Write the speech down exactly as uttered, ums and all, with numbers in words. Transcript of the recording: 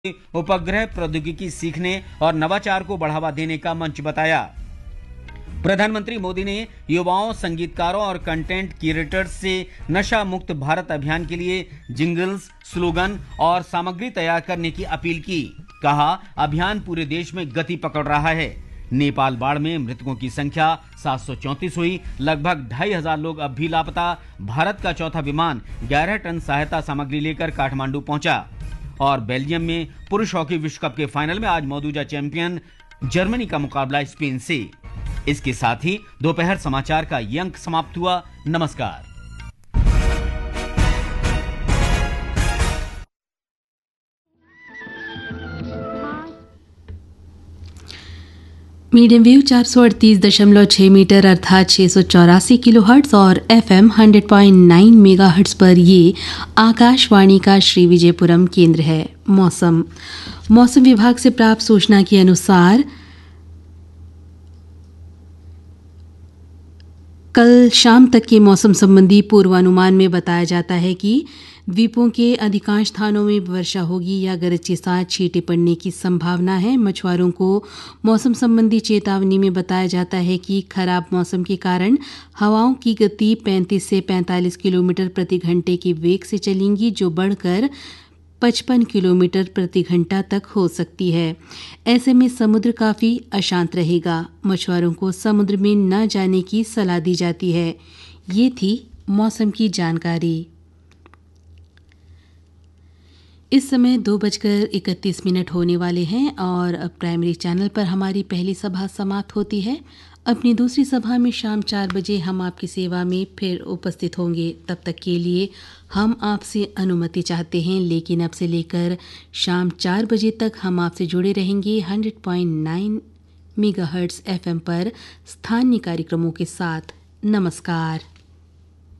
उपग्रह प्रौद्योगिकी सीखने और नवाचार को बढ़ावा देने का मंच बताया। प्रधानमंत्री मोदी ने युवाओं, संगीतकारों और कंटेंट क्रिएटर्स से नशा मुक्त भारत अभियान के लिए जिंगल्स, स्लोगन और सामग्री तैयार करने की अपील की। कहा, अभियान पूरे देश में गति पकड़ रहा है। नेपाल बाढ़ में मृतकों की संख्या सात सौ चौंतीस हुई। लगभग ढाई हजार लोग अब भी लापता। भारत का चौथा विमान ग्यारह टन सहायता सामग्री लेकर काठमांडू पहुंचा। और बेल्जियम में पुरुष हॉकी विश्व कप के फाइनल में आज मौजूदा चैंपियन जर्मनी का मुकाबला स्पेन से। इसके साथ ही दोपहर समाचार का ये अंक समाप्त हुआ। नमस्कार। मीडियम वेव चार सौ अड़तीस दशमलव छह मीटर अर्थात छह सौ चौरासी किलो हर्ट्ज और एफएम सौ पॉइंट नौ मेगा हर्ट्ज पर ये आकाशवाणी का श्री विजयपुरम केंद्र है। मौसम मौसम विभाग से प्राप्त सूचना के अनुसार कल शाम तक के मौसम संबंधी पूर्वानुमान में बताया जाता है कि द्वीपों के अधिकांश स्थानों में वर्षा होगी या गरज के साथ छींटे पड़ने की संभावना है। मछुआरों को मौसम संबंधी चेतावनी में बताया जाता है कि खराब मौसम के कारण हवाओं की गति पैंतीस से पैंतालीस किलोमीटर प्रति घंटे के वेग से चलेंगी, जो बढ़कर पचपन किलोमीटर प्रति घंटा तक हो सकती है। ऐसे में समुद्र काफ़ी अशांत रहेगा। मछुआरों को समुद्र में न जाने की सलाह दी जाती है। ये थी मौसम की जानकारी। इस समय दो बजकर इकतीस मिनट होने वाले हैं और अब प्राइमरी चैनल पर हमारी पहली सभा समाप्त होती है। अपनी दूसरी सभा में शाम चार बजे हम आपकी सेवा में फिर उपस्थित होंगे। तब तक के लिए हम आपसे अनुमति चाहते हैं, लेकिन अब से लेकर शाम चार बजे तक हम आपसे जुड़े रहेंगे सौ पॉइंट नौ मेगाहर्ट्ज़ एफएम पर स्थानीय कार्यक्रमों के साथ। नमस्कार।